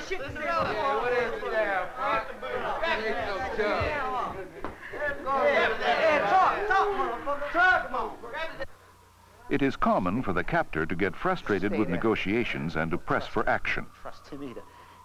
shit. It is common for the captor to get frustrated with negotiations and to press for action. Trust him either.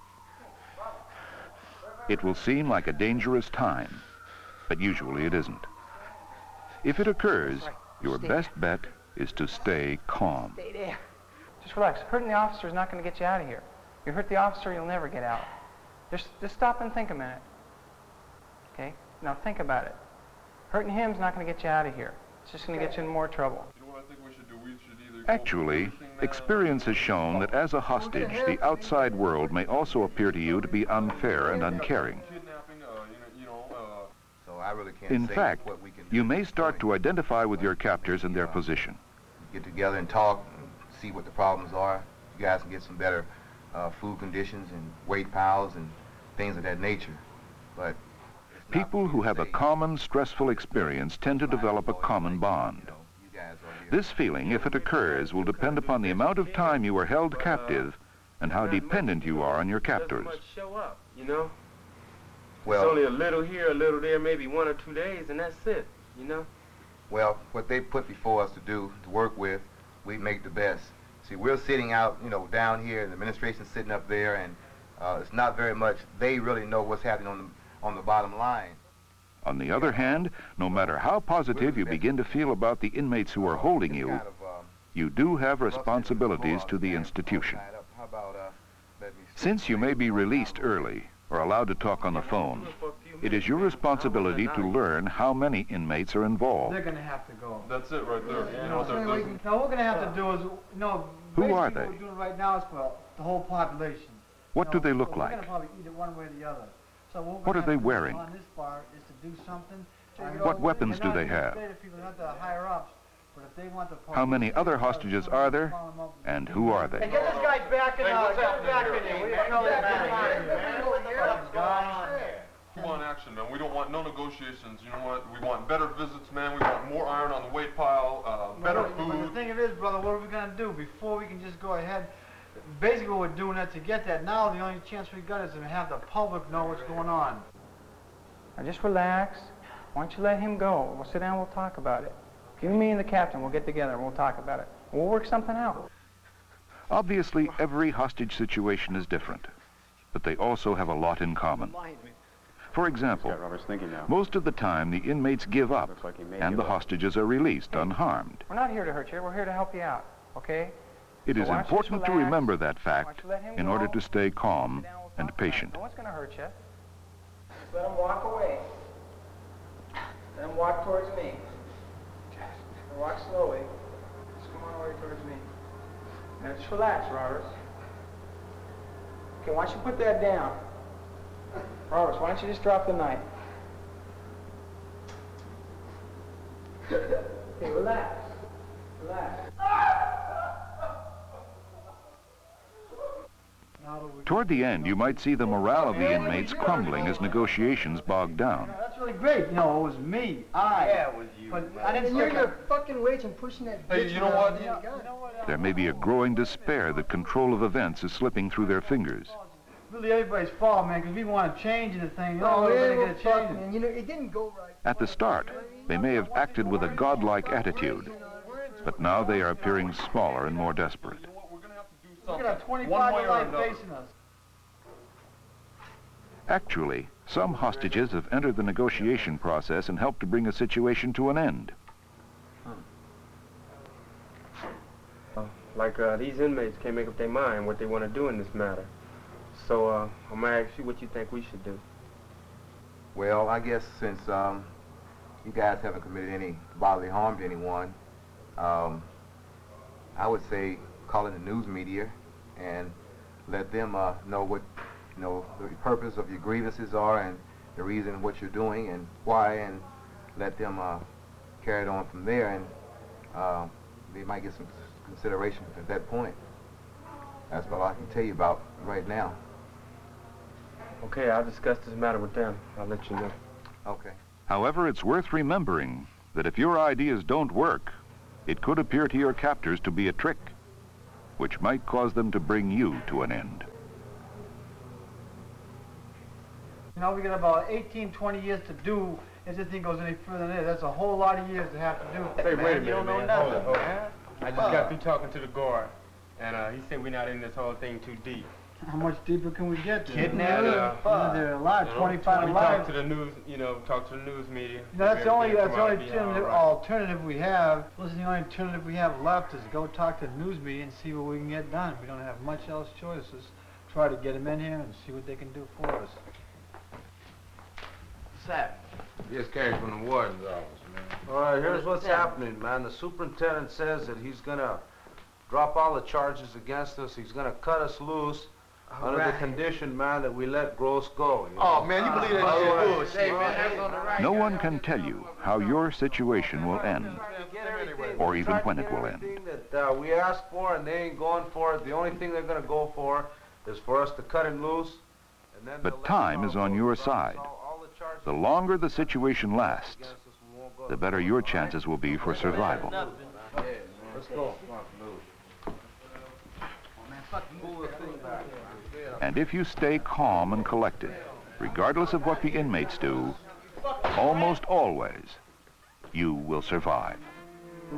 It will seem like a dangerous time, but usually it isn't. If it occurs, your best bet is to stay calm. Stay there. Just relax. Hurting the officer is not going to get you out of here. You hurt the officer, you'll never get out. Just stop and think a minute. Okay? Now think about it. Hurting him's not going to get you out of here. It's just going to get you in more trouble. You know what I think we should do? We should either Actually, experience has shown that as a hostage, the outside world may also appear to you to be unfair and uncaring. So I really can't In say fact, what we can do you at may this start point. to identify with your captors and their position. Get together and talk, and see what the problems are. You guys can get some better food conditions and weight piles and things of that nature. But it's not People for who you to have a say, common, stressful experience tend to develop a common bond. you know, you guys are here. This feeling, if it occurs, will depend upon the amount of time you are held captive and how dependent you are on your captors. Much show up, you know? Well, it's only a little here, a little there, maybe 1 or 2 days, and that's it, you know? well, what they put before us to do, to work with, we make the best. See, we're sitting out, you know, down here, and the administration's sitting up there, and it's not very much. They really know what's happening on the bottom line. On the other hand, no matter how positive you begin to feel about the inmates who are holding you, you do have responsibilities to the institution. Since you may be released early or allowed to talk on the phone, it is your responsibility to learn how many inmates are involved. They're going to have to go. That's it right there. You You know know, what so they're we doing? can, now what we're going to have to do is, you know, Who are basically they? what we're doing right now is for the whole population. What do You know, they look so We're like? going to probably either one way or the other. So what What we're are they gonna have to do wearing? on this part is to do something. What weapons do they have? People, not the higher ups, but if they want the How many other hostages are there? And who are they? Get this guy back in, get him back in here. We don't know We want action, man. We don't want no negotiations. You know what? We want better visits, man. We want more iron on the weight pile, better But the food. thing of it is, brother, what are we going to do before we can just go ahead? Basically, what we're doing that to get that now, the only chance we got is to have the public know what's going on. Now just relax. Why don't you let him go? We'll sit down, we'll talk about it. You, me, and the captain, we'll get together and we'll talk about it. We'll work something out. Obviously, every hostage situation is different, but they also have a lot in common. For example, most of the time the inmates give up and the hostages are released unharmed. We're not here to hurt you, we're here to help you out, okay? It is So why don't you just important to relax? remember that Why don't fact you let him in go? order to stay Sit calm down, we'll and talk about it. patient. No one's going to hurt you. Just let him walk away. Let him walk towards me. And walk slowly. Just come on over towards me. Now just relax, Roberts. Okay, why don't you put that down? Roberts, why don't you just drop the knife? Okay, relax. Relax. Toward the end, you might see the morale of the inmates crumbling as negotiations bog down. That's really great. You know, it was me. Yeah, it was you. But I didn't You're your fucking wage and pushing that Hey, bitch you know around. what? There may be a growing despair that control of events is slipping through their fingers. Really everybody's fault, man, because we want to change the thing. Oh, we're yeah, going well, to get a fuck, change. man. You know, it didn't go right. At the start, they may have acted with a godlike attitude, but now they are appearing smaller and more desperate. You know what? We're going to have to do We're something. going to have 25 one way to or life another. facing us. Actually, some hostages have entered the negotiation process and helped to bring a situation to an end. Like these inmates can't make up their mind what they want to do in this matter. So I'm going to ask you what you think we should do. Well, I guess since you guys haven't committed any bodily harm to anyone, I would say call in the news media and let them know what the purpose of your grievances are and the reason what you're doing and why, and let them carry it on from there, and they might get some consideration at that point. That's all I can tell you about right now. Okay, I'll discuss this matter with them. I'll let you know. Okay. However, it's worth remembering that if your ideas don't work, it could appear to your captors to be a trick, which might cause them to bring you to an end. You know, we got about 18, 20 years to do if this thing goes any further than this. That's a whole lot of years to have to do. Hey, wait a minute, you don't know man. nothing, Hold it. man. I just got through talking to the guard, and he said we're not in this whole thing too deep. How much deeper can we get? Kidnapping. They're alive, 25 We alive. talked to the news, talk to the news media. You know, that's the only Everything will be all right. alternative we have. Listen, the only alternative we have left is go talk to the news media and see what we can get done. We don't have much else choices. Try to get them in here and see what they can do for us. Sap. Yes, Carrie, from the warden's office, man. All right, here's what's happening, man. The superintendent says that he's gonna drop all the charges against us. He's gonna cut us loose under the condition, man, that we let Gross go. You know? Oh, man, you believe that shit bullshit. Hey, man, that's on the right. No one can tell you how your situation will end, or even when it will end. Everything that we asked for, and they ain't going for it. The only thing they're gonna go for is for us to cut him loose. And then But time is on your side. The longer the situation lasts, the better your chances will be for survival. Let's go. And if you stay calm and collected, regardless of what the inmates do, almost always, you will survive.